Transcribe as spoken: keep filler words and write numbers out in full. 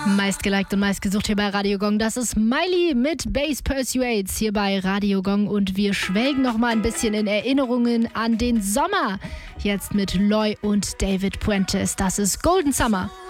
Meistgeliked und meistgesucht hier bei Radio Gong. Das ist Miley mit Bass Persuades hier bei Radio Gong. Und wir schwelgen noch mal ein bisschen in Erinnerungen an den Sommer. Jetzt mit Loy und David Puentes. Das ist Golden Summer.